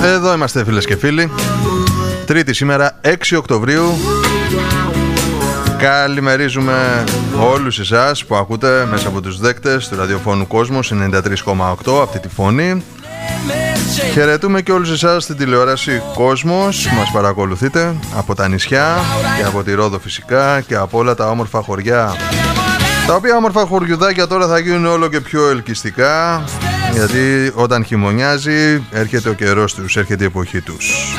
Εδώ είμαστε φίλες και φίλοι. Τρίτη σήμερα, 6 Οκτωβρίου. Καλημερίζουμε όλους εσάς που ακούτε μέσα από τους δέκτες του ραδιοφώνου Κόσμος 93,8 αυτή τη φωνή. Χαιρετούμε και όλους εσάς στην τηλεόραση Κόσμος που μας παρακολουθείτε από τα νησιά και από τη Ρόδο φυσικά και από όλα τα όμορφα χωριά, τα οποία όμορφα χωριουδάκια τώρα θα γίνουν όλο και πιο ελκυστικά, γιατί όταν χειμωνιάζει έρχεται ο καιρός τους, έρχεται η εποχή τους.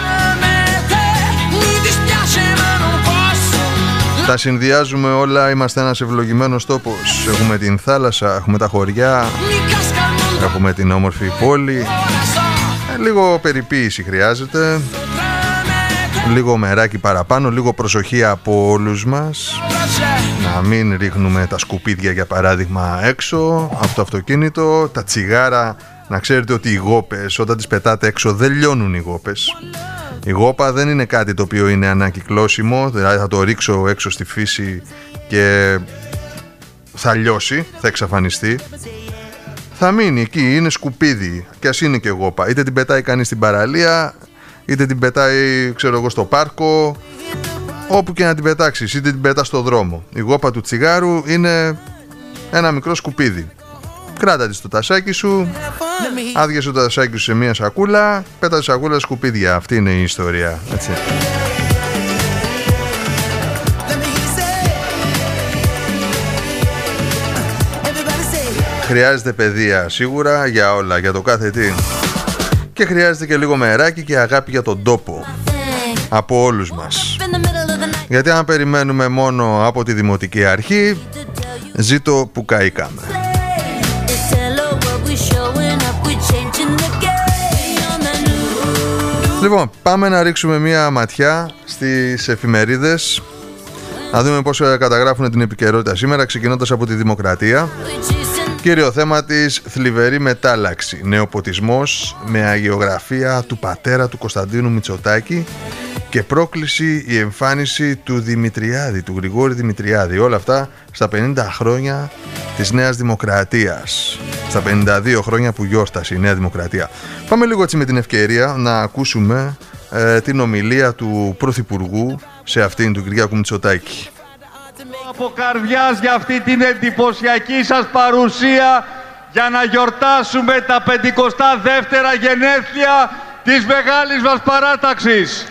Τα συνδυάζουμε όλα, είμαστε ένας ευλογημένος τόπος. Έχουμε την θάλασσα, έχουμε τα χωριά, έχουμε την όμορφη πόλη. Λίγο περιποίηση χρειάζεται, λίγο μεράκι παραπάνω, λίγο προσοχή από όλους μας. Να μην ρίχνουμε τα σκουπίδια για παράδειγμα έξω από το αυτοκίνητο. Τα τσιγάρα, να ξέρετε ότι οι γόπες όταν τις πετάτε έξω δεν λιώνουν οι γόπες. Η γόπα δεν είναι κάτι το οποίο είναι ανακυκλώσιμο, δηλαδή θα το ρίξω έξω στη φύση και θα λιώσει, θα εξαφανιστεί. Θα μείνει εκεί, είναι σκουπίδι και ας είναι και γόπα. Είτε την πετάει κανείς στην παραλία, είτε την πετάει ξέρω εγώ στο πάρκο, όπου και να την πετάξεις, είτε την πετάς στο δρόμο. Η γόπα του τσιγάρου είναι ένα μικρό σκουπίδι. Κράτα τη στο τασάκι σου, άδειασε το τασάκι σου σε μια σακούλα, πέτα τη σακούλα σκουπίδια. Αυτή είναι η ιστορία, έτσι. Χρειάζεται παιδεία σίγουρα για όλα, για το κάθε τι. Και χρειάζεται και λίγο μεράκι και αγάπη για τον τόπο από όλους μας. Γιατί αν περιμένουμε μόνο από τη Δημοτική Αρχή, ζήτω που καήκαμε. Λοιπόν, πάμε να ρίξουμε μία ματιά στις εφημερίδες, να δούμε πώς καταγράφουν την επικαιρότητα σήμερα, ξεκινώντας από τη Δημοκρατία. Κύριο θέμα της, θλιβερή μετάλλαξη. Νεοποτισμός με αγιογραφία του πατέρα του Κωνσταντίνου Μητσοτάκη και πρόκληση η εμφάνιση του Δημητριάδη, του Γρηγόρη Δημητριάδη. Όλα αυτά στα 50 χρόνια της Νέας Δημοκρατίας. Στα 52 χρόνια που γιόρτασε η Νέα Δημοκρατία. Πάμε λίγο έτσι με την ευκαιρία να ακούσουμε την ομιλία του Πρωθυπουργού σε αυτήν του Κυριάκου Μητσοτάκη. Από καρδιάς για αυτή την εντυπωσιακή σας παρουσία για να γιορτάσουμε τα 52 γενέθλια της μεγάλης μας παράταξης.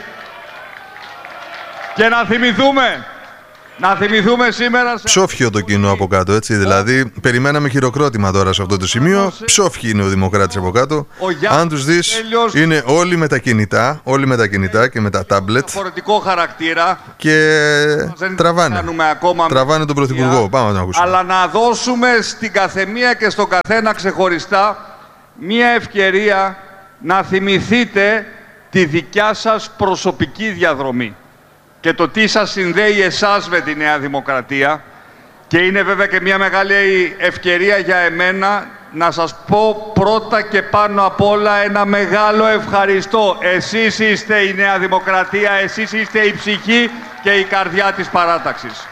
Και να θυμηθούμε σήμερα... Ψόφιο το κοινό από κάτω, έτσι, δηλαδή περιμέναμε χειροκρότημα τώρα σε αυτό το σημείο. Ψόφιοι είναι ο Δημοκράτης από κάτω. Αν τους δεις είναι όλοι με τα κινητά, και με τα τάμπλετ. Φορετικό χαρακτήρα. Και τραβάνε τον Πρωθυπουργό. Πάμε να ακούσουμε. Αλλά να δώσουμε στην καθεμία και στον καθένα ξεχωριστά μία ευκαιρία να θυμηθείτε τη δικιά σας προσωπική διαδρομή και το τι σας συνδέει εσάς με τη Νέα Δημοκρατία. Και είναι βέβαια και μια μεγάλη ευκαιρία για εμένα να σας πω πρώτα και πάνω απ' όλα ένα μεγάλο ευχαριστώ. Εσείς είστε η Νέα Δημοκρατία, εσείς είστε η ψυχή και η καρδιά της παράταξης.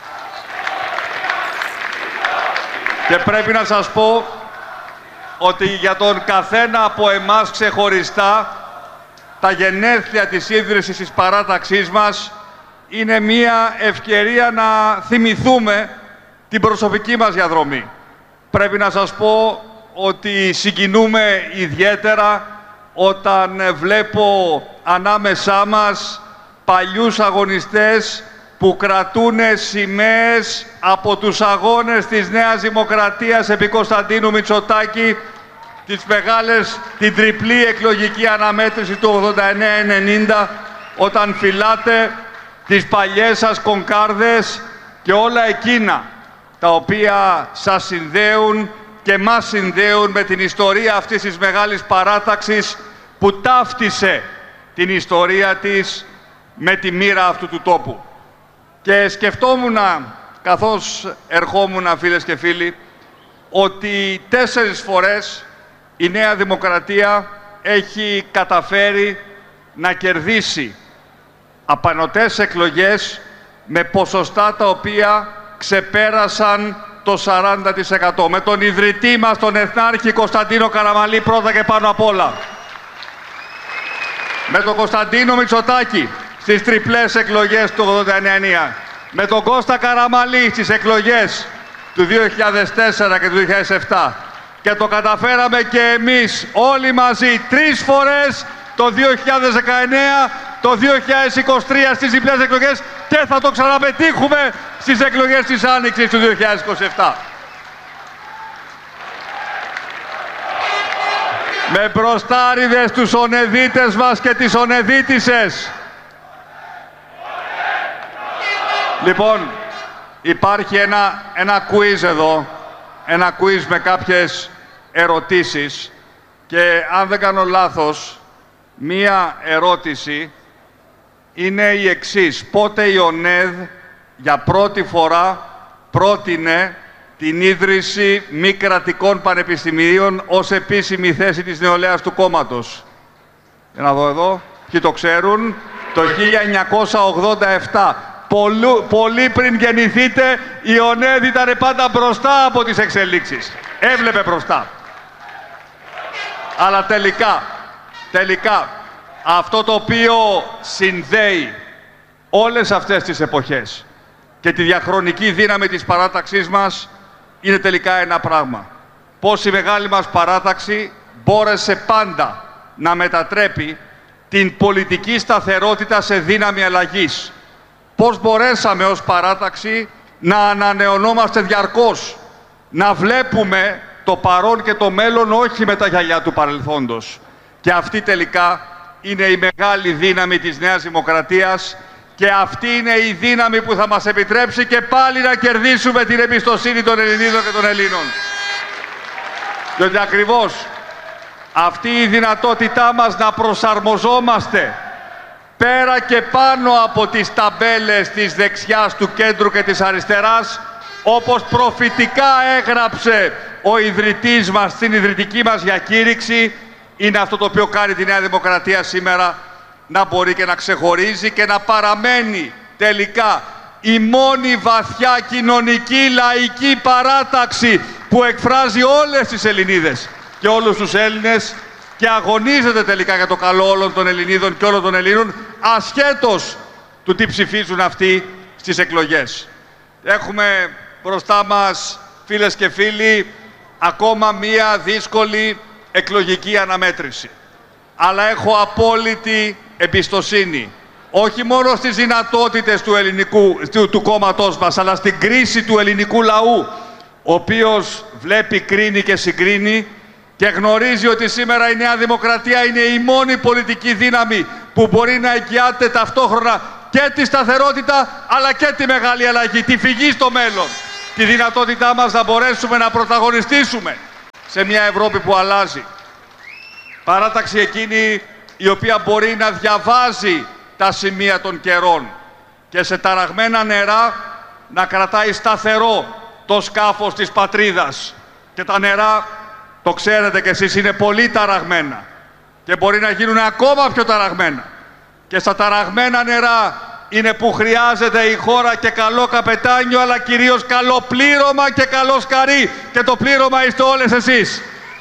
Και πρέπει να σας πω ότι για τον καθένα από εμάς ξεχωριστά τα γενέθλια της ίδρυσης της παράταξής μας είναι μια ευκαιρία να θυμηθούμε την προσωπική μας διαδρομή. Πρέπει να σας πω ότι συγκινούμε ιδιαίτερα όταν βλέπω ανάμεσά μας παλιούς αγωνιστές που κρατούν σημαίες από τους αγώνες της Νέας Δημοκρατίας επί Κωνσταντίνου Μητσοτάκη, την τριπλή εκλογική αναμέτρηση του 89-90, όταν φυλάτε τις παλιές σας κονκάρδες και όλα εκείνα τα οποία σας συνδέουν και μας συνδέουν με την ιστορία αυτής της μεγάλης παράταξης που ταύτισε την ιστορία της με τη μοίρα αυτού του τόπου. Και σκεφτόμουν, καθώς ερχόμουν φίλες και φίλοι, ότι 4 φορές η Νέα Δημοκρατία έχει καταφέρει να κερδίσει απανωτές εκλογές με ποσοστά τα οποία ξεπέρασαν το 40%. Με τον ιδρυτή μας, τον Εθνάρχη Κωνσταντίνο Καραμανλή, πρώτα και πάνω απ' όλα. με τον Κωνσταντίνο Μητσοτάκη στις τριπλές εκλογές του 89, με τον Κώστα Καραμανλή στις εκλογές του 2004 και του 2007 και το καταφέραμε και εμείς όλοι μαζί 3 φορές το 2019, το 2023 στις διπλές εκλογές και θα το ξαναπετύχουμε στις εκλογές της Άνοιξης του 2027. Με μπροστάριδες τους ονεδίτες μας και τις ονεδίτισσες. Λοιπόν, υπάρχει ένα quiz εδώ, ένα quiz με κάποιες ερωτήσεις και αν δεν κάνω λάθος, μία ερώτηση είναι η εξής. Πότε η ΟΝΕΔ για πρώτη φορά πρότεινε την ίδρυση μη κρατικών πανεπιστημίων ως επίσημη θέση της νεολαίας του κόμματος? Για να δω εδώ, ποιοι το ξέρουν. Το 1987. Πολύ πριν γεννηθείτε, η ΟΝΕΔ ήταν πάντα μπροστά από τις εξελίξεις. Έβλεπε μπροστά. Αλλά τελικά, αυτό το οποίο συνδέει όλες αυτές τις εποχές και τη διαχρονική δύναμη της παράταξής μας είναι τελικά ένα πράγμα. Πώς η μεγάλη μας παράταξη μπόρεσε πάντα να μετατρέπει την πολιτική σταθερότητα σε δύναμη αλλαγής. Πώς μπορέσαμε ως παράταξη να ανανεωνόμαστε διαρκώς, να βλέπουμε το παρόν και το μέλλον όχι με τα γυαλιά του παρελθόντος. Και αυτή τελικά είναι η μεγάλη δύναμη της Νέας Δημοκρατίας και αυτή είναι η δύναμη που θα μας επιτρέψει και πάλι να κερδίσουμε την εμπιστοσύνη των Ελληνίδων και των Ελλήνων. Διότι ακριβώς αυτή η δυνατότητά μας να προσαρμοζόμαστε πέρα και πάνω από τις ταμπέλες της δεξιάς, του κέντρου και της αριστεράς, όπως προφητικά έγραψε ο ιδρυτής μας στην ιδρυτική μας διακήρυξη, είναι αυτό το οποίο κάνει τη Νέα Δημοκρατία σήμερα να μπορεί και να ξεχωρίζει και να παραμένει τελικά η μόνη βαθιά κοινωνική λαϊκή παράταξη που εκφράζει όλες τις Ελληνίδες και όλους τους Έλληνες και αγωνίζεται τελικά για το καλό όλων των Ελληνίδων και όλων των Ελλήνων, ασχέτως του τι ψηφίζουν αυτοί στις εκλογές. Έχουμε μπροστά μας, φίλες και φίλοι, ακόμα μία δύσκολη εκλογική αναμέτρηση. Αλλά έχω απόλυτη εμπιστοσύνη, όχι μόνο στις δυνατότητες του κόμματός μας, αλλά στην κρίση του ελληνικού λαού, ο οποίος βλέπει, κρίνει και συγκρίνει και γνωρίζει ότι σήμερα η Νέα Δημοκρατία είναι η μόνη πολιτική δύναμη που μπορεί να εγγυάται ταυτόχρονα και τη σταθερότητα αλλά και τη μεγάλη αλλαγή, τη φυγή στο μέλλον, τη δυνατότητά μας να μπορέσουμε να πρωταγωνιστήσουμε σε μια Ευρώπη που αλλάζει. Παράταξη εκείνη η οποία μπορεί να διαβάζει τα σημεία των καιρών και σε ταραγμένα νερά να κρατάει σταθερό το σκάφος της πατρίδας. Και τα νερά, το ξέρετε κι εσείς, είναι πολύ ταραγμένα και μπορεί να γίνουν ακόμα πιο ταραγμένα. Και στα ταραγμένα νερά είναι που χρειάζεται η χώρα και καλό καπετάνιο, αλλά κυρίως καλό πλήρωμα και καλό σκαρί. Και το πλήρωμα είστε όλες εσείς.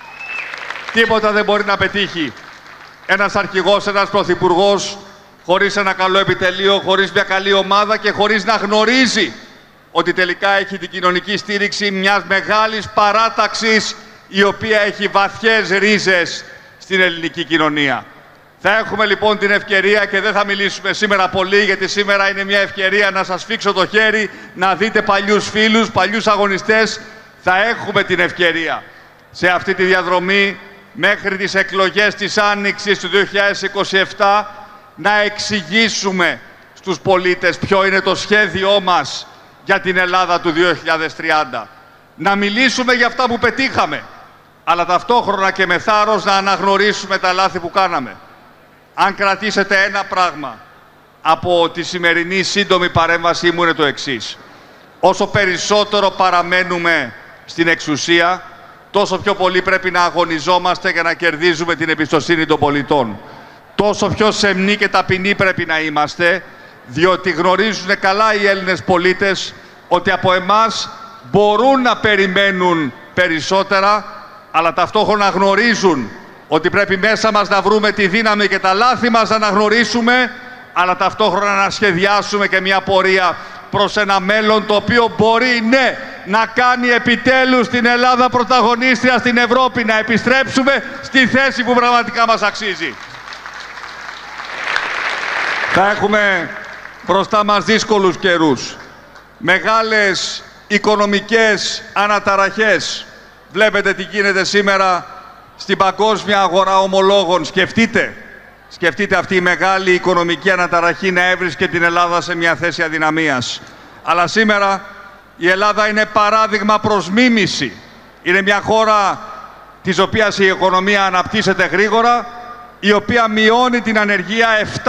Τίποτα δεν μπορεί να πετύχει ένας αρχηγός, ένας πρωθυπουργός, χωρίς ένα καλό επιτελείο, χωρίς μια καλή ομάδα και χωρίς να γνωρίζει ότι τελικά έχει την κοινωνική στήριξη μιας μεγάλης παράταξης η οποία έχει βαθιές ρίζες στην ελληνική κοινωνία. Θα έχουμε λοιπόν την ευκαιρία και δεν θα μιλήσουμε σήμερα πολύ, γιατί σήμερα είναι μια ευκαιρία να σας σφίξω το χέρι, να δείτε παλιούς φίλους, παλιούς αγωνιστές. Θα έχουμε την ευκαιρία σε αυτή τη διαδρομή μέχρι τις εκλογές της Άνοιξης του 2027 να εξηγήσουμε στους πολίτες ποιο είναι το σχέδιό μας για την Ελλάδα του 2030. Να μιλήσουμε για αυτά που πετύχαμε, αλλά ταυτόχρονα και με θάρρος να αναγνωρίσουμε τα λάθη που κάναμε. Αν κρατήσετε ένα πράγμα από τη σημερινή σύντομη παρέμβασή μου είναι το εξής. Όσο περισσότερο παραμένουμε στην εξουσία, τόσο πιο πολύ πρέπει να αγωνιζόμαστε για να κερδίζουμε την εμπιστοσύνη των πολιτών. Τόσο πιο σεμνοί και ταπεινοί πρέπει να είμαστε, διότι γνωρίζουν καλά οι Έλληνες πολίτες ότι από εμάς μπορούν να περιμένουν περισσότερα, αλλά ταυτόχρονα γνωρίζουν ότι πρέπει μέσα μας να βρούμε τη δύναμη και τα λάθη μας να αναγνωρίσουμε, αλλά ταυτόχρονα να σχεδιάσουμε και μια πορεία προς ένα μέλλον το οποίο μπορεί, ναι, να κάνει επιτέλους την Ελλάδα πρωταγωνίστρια στην Ευρώπη, να επιστρέψουμε στη θέση που πραγματικά μας αξίζει. Θα έχουμε μπροστά μας δύσκολους καιρούς, μεγάλες οικονομικές αναταραχές. Βλέπετε τι γίνεται σήμερα στην παγκόσμια αγορά ομολόγων. Σκεφτείτε αυτή η μεγάλη οικονομική αναταραχή να έβρισκε την Ελλάδα σε μια θέση αδυναμίας. Αλλά σήμερα η Ελλάδα είναι παράδειγμα προς μίμηση. Είναι μια χώρα της οποίας η οικονομία αναπτύσσεται γρήγορα, η οποία μειώνει την ανεργία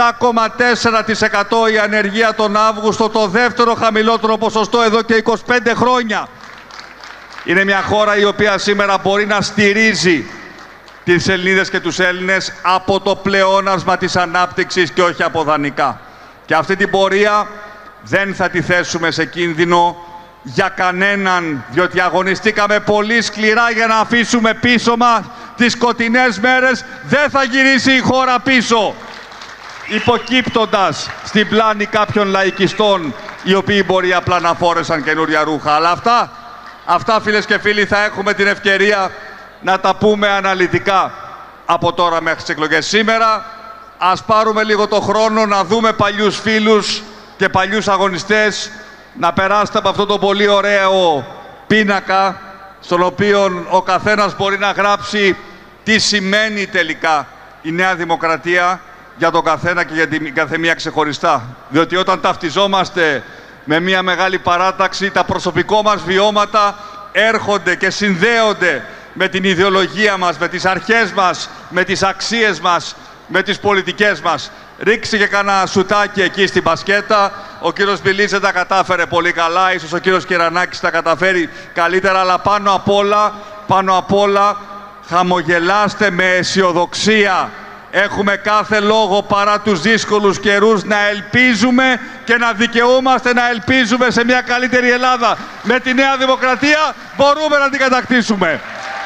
7,4% η ανεργία τον Αύγουστο, το δεύτερο χαμηλότερο ποσοστό εδώ και 25 χρόνια. Είναι μια χώρα η οποία σήμερα μπορεί να στηρίζει τις Ελληνίδες και τους Έλληνες από το πλεόνασμα της ανάπτυξης και όχι από δανεικά. Και αυτή την πορεία δεν θα τη θέσουμε σε κίνδυνο για κανέναν, διότι αγωνιστήκαμε πολύ σκληρά για να αφήσουμε πίσω μας τις σκοτεινές μέρες. Δεν θα γυρίσει η χώρα πίσω, υποκύπτοντας στην πλάνη κάποιων λαϊκιστών, οι οποίοι μπορεί απλά να φόρεσαν καινούρια ρούχα. Αλλά αυτά φίλες και φίλοι, θα έχουμε την ευκαιρία να τα πούμε αναλυτικά από τώρα μέχρι τις εκλογές. Σήμερα ας πάρουμε λίγο το χρόνο να δούμε παλιούς φίλους και παλιούς αγωνιστές, να περάσετε από αυτό το πολύ ωραίο πίνακα, στον οποίο ο καθένας μπορεί να γράψει τι σημαίνει τελικά η Νέα Δημοκρατία για τον καθένα και για την καθεμία ξεχωριστά. Διότι όταν ταυτιζόμαστε με μια μεγάλη παράταξη, τα προσωπικό μας βιώματα έρχονται και συνδέονται με την ιδεολογία μας, με τις αρχές μας, με τις αξίες μας, με τις πολιτικές μας. Ρίξε και κάνα σουτάκι εκεί στην μπασκέτα. Ο κύριος Μπιλής δεν τα κατάφερε πολύ καλά, ίσως ο κύριος Κερανάκης τα καταφέρει καλύτερα, αλλά πάνω απ' όλα χαμογελάστε με αισιοδοξία. Έχουμε κάθε λόγο παρά τους δύσκολους καιρούς να ελπίζουμε και να δικαιούμαστε να ελπίζουμε σε μια καλύτερη Ελλάδα. Με τη Νέα Δημοκρατία μπορούμε να την κατακτήσουμε.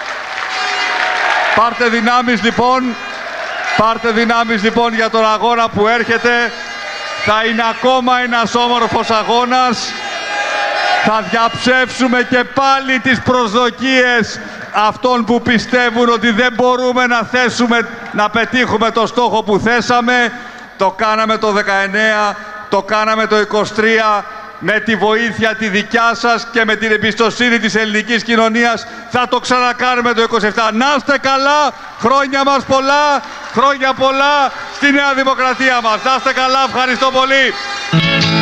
Πάρτε δυνάμεις λοιπόν για τον αγώνα που έρχεται. Θα είναι ακόμα ένας όμορφος αγώνας. Θα διαψεύσουμε και πάλι τις προσδοκίες αυτών που πιστεύουν ότι δεν μπορούμε να πετύχουμε το στόχο που θέσαμε. Το κάναμε το 19, το κάναμε το 23, με τη βοήθεια τη δικιά σας και με την εμπιστοσύνη της ελληνικής κοινωνίας θα το ξανακάνουμε το 27. Να είστε καλά, χρόνια μας πολλά, χρόνια πολλά στη Νέα Δημοκρατία μας. Να είστε καλά, ευχαριστώ πολύ.